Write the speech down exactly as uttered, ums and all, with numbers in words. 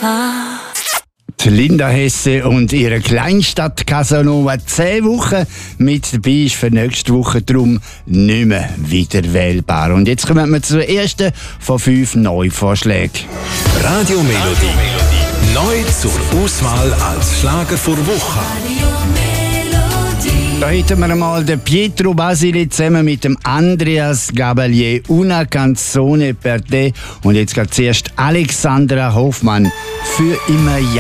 Casanova. Die Linda Hesse und ihre Kleinstadt Casanova. Zehn Wochen mit dabei ist für nächste Woche darum nicht mehr wieder wählbar. Und jetzt kommen wir zur ersten von fünf Neuvorschlägen. Radiomelodie. Neu zur Auswahl als Schlager vor Woche. Da hätten wir einmal den Pietro Basile zusammen mit dem Andreas Gabalier, Una Canzone per te. Und jetzt geht zuerst Alexandra Hofmann, für immer ja.